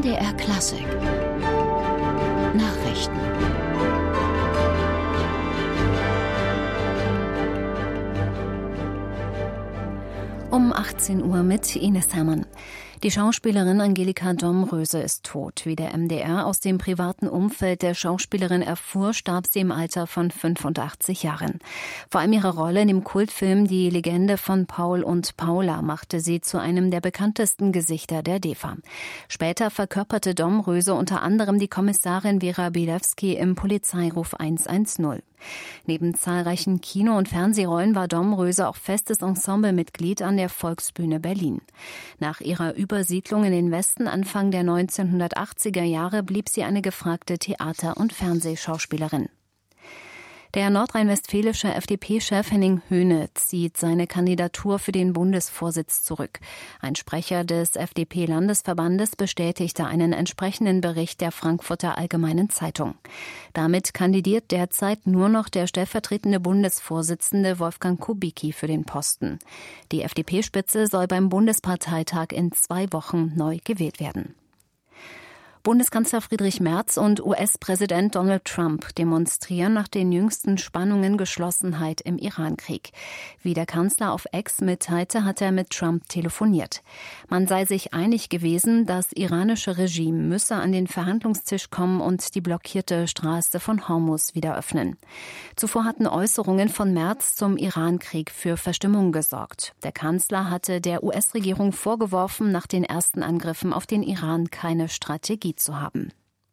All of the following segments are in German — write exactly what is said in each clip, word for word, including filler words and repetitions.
D R Klassik Nachrichten. Um achtzehn Uhr mit Ines Hermann. Die Schauspielerin Angelika Domröse ist tot. Wie der M D R aus dem privaten Umfeld der Schauspielerin erfuhr, starb sie im Alter von fünfundachtzig Jahren. Vor allem ihre Rolle in dem Kultfilm Die Legende von Paul und Paula machte sie zu einem der bekanntesten Gesichter der D E F A. Später verkörperte Domröse unter anderem die Kommissarin Vera Bilewski im Polizeiruf hundertzehn. Neben zahlreichen Kino- und Fernsehrollen war Domröse auch festes Ensemblemitglied an der Volksbühne Berlin. Nach ihrer Übersiedlung in den Westen Anfang der neunzehnhundertachtziger Jahre blieb sie eine gefragte Theater- und Fernsehschauspielerin. Der nordrhein-westfälische F D P-Chef Henning Höhne zieht seine Kandidatur für den Bundesvorsitz zurück. Ein Sprecher des F D P-Landesverbandes bestätigte einen entsprechenden Bericht der Frankfurter Allgemeinen Zeitung. Damit kandidiert derzeit nur noch der stellvertretende Bundesvorsitzende Wolfgang Kubicki für den Posten. Die F D P-Spitze soll beim Bundesparteitag in zwei Wochen neu gewählt werden. Bundeskanzler Friedrich Merz und U S-Präsident Donald Trump demonstrieren nach den jüngsten Spannungen Geschlossenheit im Iran-Krieg. Wie der Kanzler auf X mitteilte, hat er mit Trump telefoniert. Man sei sich einig gewesen, das iranische Regime müsse an den Verhandlungstisch kommen und die blockierte Straße von Hormuz wieder öffnen. Zuvor hatten Äußerungen von Merz zum Iran-Krieg für Verstimmung gesorgt. Der Kanzler hatte der U S-Regierung vorgeworfen, nach den ersten Angriffen auf den Iran keine Strategie zu haben.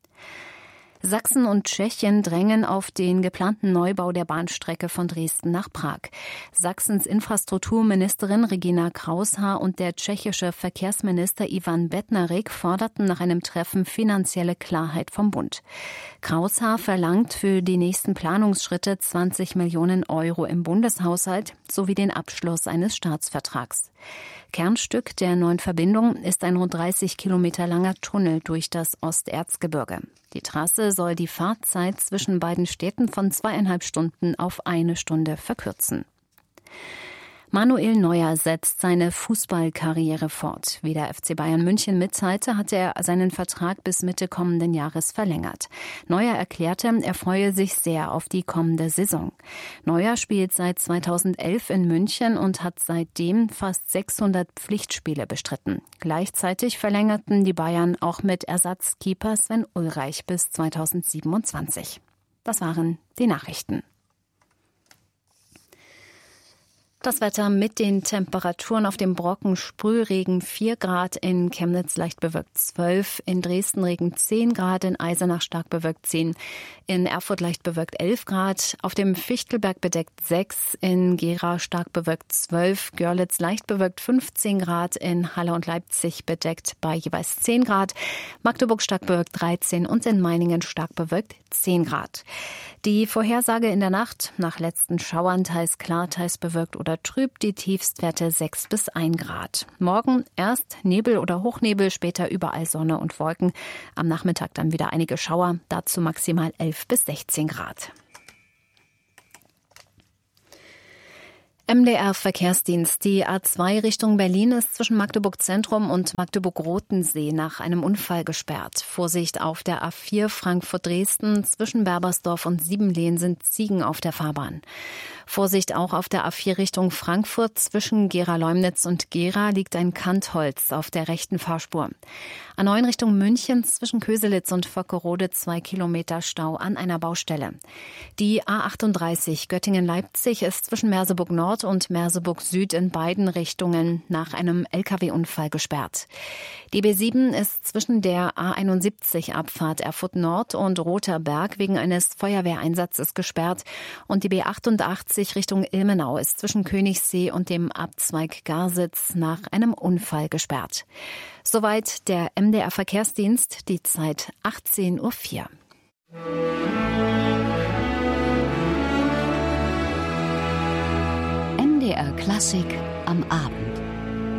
Sachsen und Tschechien drängen auf den geplanten Neubau der Bahnstrecke von Dresden nach Prag. Sachsens Infrastrukturministerin Regina Kraushaar und der tschechische Verkehrsminister Ivan Bednarik forderten nach einem Treffen finanzielle Klarheit vom Bund. Kraushaar verlangt für die nächsten Planungsschritte zwanzig Millionen Euro im Bundeshaushalt sowie den Abschluss eines Staatsvertrags. Kernstück der neuen Verbindung ist ein rund dreißig Kilometer langer Tunnel durch das Osterzgebirge. Die Trasse soll die Fahrzeit zwischen beiden Städten von zweieinhalb Stunden auf eine Stunde verkürzen. Manuel Neuer setzt seine Fußballkarriere fort. Wie der F C Bayern München mitteilte, hat er seinen Vertrag bis Mitte kommenden Jahres verlängert. Neuer erklärte, er freue sich sehr auf die kommende Saison. Neuer spielt seit zweitausendelf in München und hat seitdem fast sechshundert Pflichtspiele bestritten. Gleichzeitig verlängerten die Bayern auch mit Ersatzkeeper Sven Ulreich bis zweitausendsiebenundzwanzig. Das waren die Nachrichten. Das Wetter mit den Temperaturen auf dem Brocken: Sprühregen vier Grad, in Chemnitz leicht bewölkt zwölf, in Dresden Regen zehn Grad, in Eisenach stark bewölkt zehn, in Erfurt leicht bewölkt elf Grad, auf dem Fichtelberg bedeckt sechs, in Gera stark bewölkt zwölf, Görlitz leicht bewölkt fünfzehn Grad, in Halle und Leipzig bedeckt bei jeweils zehn Grad, Magdeburg stark bewölkt dreizehn und in Meiningen stark bewölkt zehn Grad. Die Vorhersage in der Nacht: nach letzten Schauern teils klar, teils bewölkt oder trüb, die Tiefstwerte sechs bis ein Grad. Morgen erst Nebel oder Hochnebel, später überall Sonne und Wolken. Am Nachmittag dann wieder einige Schauer, dazu maximal elf bis sechzehn Grad. M D R-Verkehrsdienst. Die A zwei Richtung Berlin ist zwischen Magdeburg Zentrum und Magdeburg-Rotensee nach einem Unfall gesperrt. Vorsicht auf der A vier Frankfurt-Dresden. Zwischen Berbersdorf und Siebenlehen sind Ziegen auf der Fahrbahn. Vorsicht auch auf der A vier Richtung Frankfurt. Zwischen Gera-Leumnitz und Gera liegt ein Kantholz auf der rechten Fahrspur. A neun Richtung München zwischen Köselitz und Vockerode zwei Kilometer Stau an einer Baustelle. Die A achtunddreißig Göttingen-Leipzig ist zwischen Merseburg Nord und Merseburg Süd in beiden Richtungen nach einem L K W-Unfall gesperrt. Die B sieben ist zwischen der A einundsiebzig Abfahrt Erfurt Nord und Rotherberg wegen eines Feuerwehreinsatzes gesperrt und die B achtundachtzig Richtung Ilmenau ist zwischen Königssee und dem Abzweig Garsitz nach einem Unfall gesperrt. Soweit der M D R-Verkehrsdienst, die Zeit achtzehn Uhr vier. M D R Klassik am Abend.